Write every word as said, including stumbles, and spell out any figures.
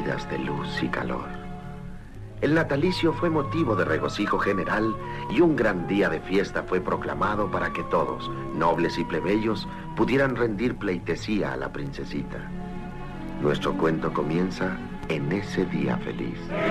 vidas de luz y calor. El natalicio fue motivo de regocijo general y un gran día de fiesta fue proclamado para que todos, nobles y plebeyos, pudieran rendir pleitesía a la princesita. Nuestro cuento comienza en ese día feliz.